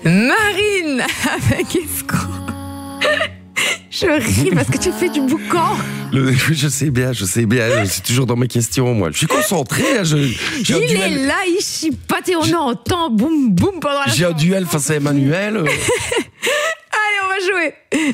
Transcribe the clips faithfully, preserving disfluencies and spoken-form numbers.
Marine avec escroc. Je ris parce que tu fais du boucan. Le, je sais bien, je sais bien. C'est toujours dans mes questions, moi. Je suis concentré. Je, il est duel. Là, il chipote et on j'ai, entend boum boum pendant la J'ai un duel face à Emmanuel. Allez, on va jouer.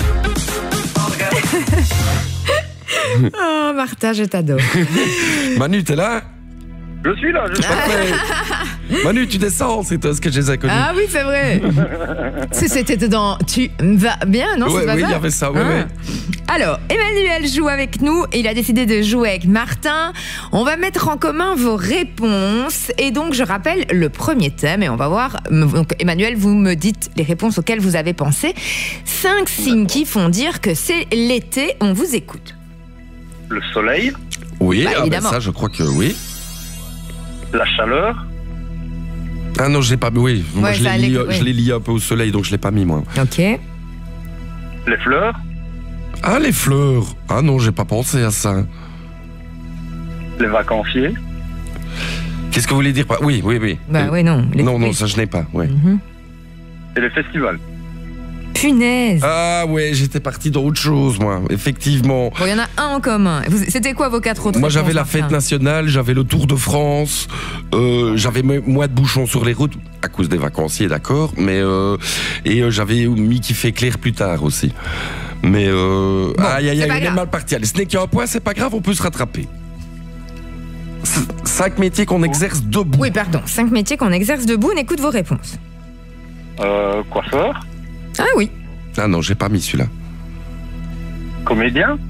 Oh, Martha, je t'adore. Manu, t'es là? Je suis là, je suis là. Manu, tu descends, c'est toi ce que je les ai connus. Ah oui, c'est vrai. C'était dans Tu vas bien, non? Ouais, c'est pas oui, ça il y avait ça, ouais, ah. ouais. Alors, Emmanuel joue avec nous. Il a décidé de jouer avec Martin. On va mettre en commun vos réponses. Et donc, je rappelle le premier thème et on va voir. Donc, Emmanuel, vous me dites les réponses auxquelles vous avez pensé. Cinq signes qui font dire que c'est l'été. On vous écoute. Le soleil. Oui, bah, ah, évidemment. Ben ça, je crois que oui. La chaleur. Ah non, je l'ai pas mis, oui. Ouais, moi, je l'ai, lié, oui. je l'ai lié un peu au soleil, donc je l'ai pas mis, moi. Ok. Les fleurs. Ah, les fleurs. Ah non, j'ai pas pensé à ça. Les vacanciers. Qu'est-ce que vous voulez dire par... Oui, oui, oui. Bah euh, oui, non. Les... Non, non, oui. ça, je n'ai pas, ouais. Mm-hmm. Et les festivals. Punaise. Ah ouais, j'étais parti dans autre chose, moi, effectivement. Bon, il y en a un en commun. Vous, c'était quoi vos quatre autres? Moi, j'avais la Martin fête nationale, j'avais le Tour de France, euh, j'avais moins de bouchons sur les routes, à cause des vacanciers, d'accord, mais euh, et euh, j'avais mis qui fait clair plus tard aussi. Mais euh, bon, aïe, aïe, aïe, on est grave. mal parti. Allez, ce n'est qu'un point, c'est pas grave, on peut se rattraper. C- cinq métiers qu'on exerce debout. Oui, pardon. Cinq métiers qu'on exerce debout. On écoute vos réponses. Euh, coiffeur. Ah oui. Ah non, j'ai pas mis celui-là. Comédien.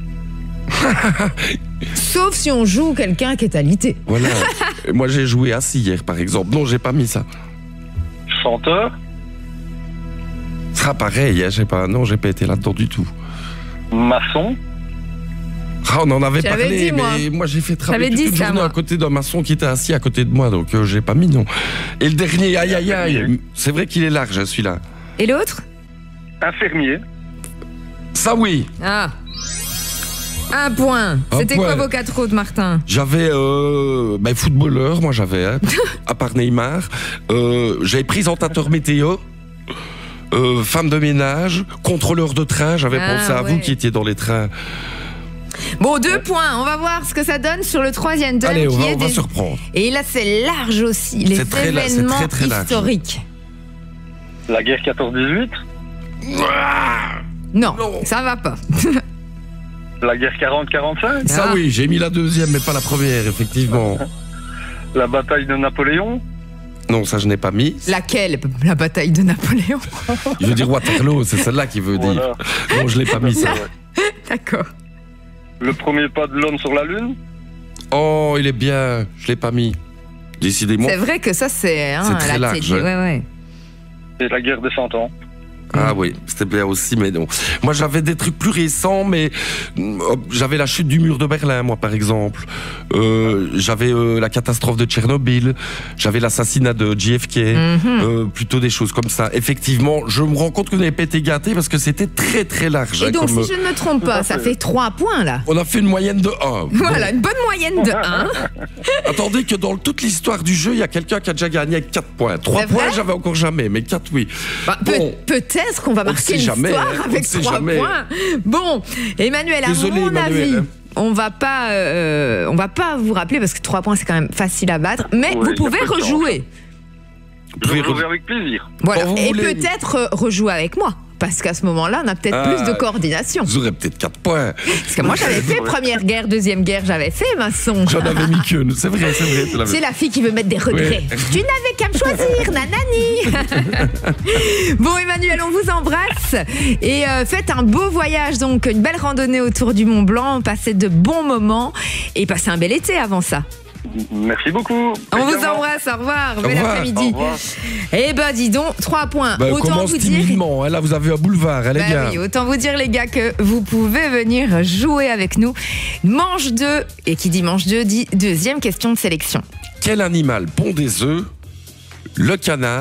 Sauf si on joue quelqu'un qui est alité. Voilà. Moi, j'ai joué assis hier, par exemple. Non, j'ai pas mis ça. Chanteur. Ce sera pareil, hein, j'ai pas. Non, j'ai pas été là-dedans du tout. Maçon. Ah, on en avait J'avais parlé, dit, moi. mais moi j'ai fait travailler J'avais toute dit une ça, journée moi. à côté d'un maçon qui était assis à côté de moi, donc euh, j'ai pas mis non. Et le dernier, aïe aïe aïe, c'est vrai qu'il est large celui-là. Et l'autre? Infirmier. Ça oui. Ah. Un point. Un C'était point. quoi vos quatre autres, Martin? J'avais euh, ben, footballeur, moi j'avais, hein, à part Neymar. Euh, j'avais présentateur météo. Euh, femme de ménage, contrôleur de train, j'avais Ah, pensé à ouais. vous qui étiez dans les trains. Bon, deux points. On va voir ce que ça donne sur le troisième thème. Allez, on qui va, est on va des... surprendre. Et là, c'est large aussi. Les C'est très la- c'est événements très, très large. historiques. La guerre quatorze dix-huit. Non, Non. ça va pas. La guerre quarante quarante-cinq. Ça Ah. oui, j'ai mis la deuxième, mais pas la première, effectivement. La bataille de Napoléon. Non, ça je n'ai pas mis. Laquelle? La bataille de Napoléon. Il veut dire Waterloo, c'est celle-là qu'il veut Voilà. dire. Non, je l'ai pas mis ça. D'accord. Le premier pas de l'homme sur la Lune. Oh, il est bien, je l'ai pas mis. Décidément. C'est vrai que ça, c'est... Hein, C'est très la large, tête- hein. Ouais, ouais. Et la guerre des cent ans. Ah oui, c'était bien aussi, mais non. Moi, j'avais des trucs plus récents, mais euh, j'avais la chute du mur de Berlin, moi, par exemple. Euh, j'avais euh, la catastrophe de Tchernobyl. J'avais l'assassinat de J F K. Mhm. Euh, plutôt des choses comme ça. Effectivement, je me rends compte que vous n'avez pas été gâtés parce que c'était très, très large. Et hein, donc, comme, si je ne me trompe pas, ça fait trois points, là. On a fait une moyenne de un. Voilà, une bonne moyenne de un. Attendez que dans toute l'histoire du jeu, il y a quelqu'un qui a déjà gagné avec quatre points. trois C'est points, vrai j'avais encore jamais, mais quatre, oui. Bah, peut- Bon. Peut-être qu'on va On ne marquer sait une jamais, histoire hein, on avec ne sait trois jamais. points. Bon, Emmanuel, à Désolé, mon Emmanuel, avis, hein. on va pas, euh, on va pas vous rappeler parce que trois points c'est quand même facile à battre, mais Oui, vous y a pouvez pas de rejouer. Vous Je pouvez jouerai re- avec plaisir. Voilà, Quand vous et voulez. peut-être euh, rejouer avec moi. Parce qu'à ce moment-là, on a peut-être Ah. plus de coordination. Vous aurez peut-être quatre points. Parce que moi, j'avais fait première guerre, deuxième guerre, j'avais fait maçon. J'en avais mis qu'une. C'est vrai, c'est vrai. tu l'avais. C'est la fille qui veut mettre des regrets. Ouais. Tu n'avais qu'à me choisir, nanani. Bon, Emmanuel, on vous embrasse. Et euh, faites un beau voyage, donc une belle randonnée autour du Mont Blanc. Passez de bons moments et passez un bel été avant ça. Merci beaucoup. On vous Également. embrasse, au revoir. Au Bel revoir. après-midi. Au revoir. Eh ben, dis donc, trois points. Ben, on Autant commence vous dire. timidement. hein. Là, vous avez un boulevard, hein, les Bah gars. oui, autant vous dire les gars que vous pouvez venir jouer avec nous. Manche deux, et qui dit manche deux dit deuxième question de sélection. Quel animal pond des œufs? Le canard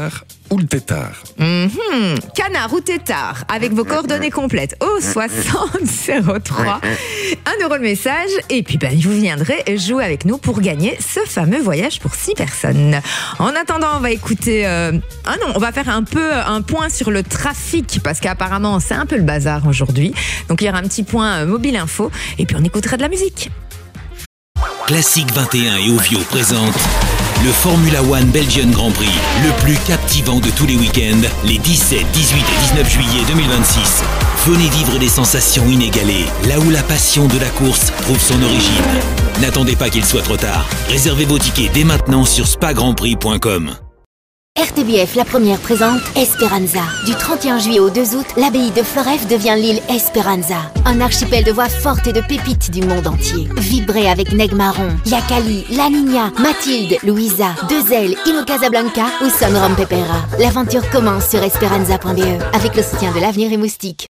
ou le tétard. Mhm. Canard ou tétard, avec vos coordonnées complètes au soixante zéro trois. Un euro le message. Et puis, ben, vous viendrez jouer avec nous pour gagner ce fameux voyage pour six personnes. En attendant, on va écouter... Euh... Ah non, on va faire un peu un point sur le trafic, parce qu'apparemment, c'est un peu le bazar aujourd'hui. Donc, il y aura un petit point euh, mobile info. Et puis, on écoutera de la musique. Classique vingt et un et Ovio présente le Formula One Belgian Grand Prix, le plus captivant de tous les week-ends, les dix-sept, dix-huit et dix-neuf juillet deux mille vingt-six. Venez vivre des sensations inégalées, là où la passion de la course trouve son origine. N'attendez pas qu'il soit trop tard. Réservez vos tickets dès maintenant sur spa grand prix point com. R T B F La Première présente Esperanza. Du trente et un juillet au deux août, l'abbaye de Floreffe devient l'île Esperanza. Un archipel de voix fortes et de pépites du monde entier. Vibrez avec Neg Marron, Yakali, La Niña, Mathilde, Louisa, Deux Ailes, Ino Casablanca ou Son Rom Pepera. L'aventure commence sur esperanza point b e avec le soutien de l'Avenir et Moustique.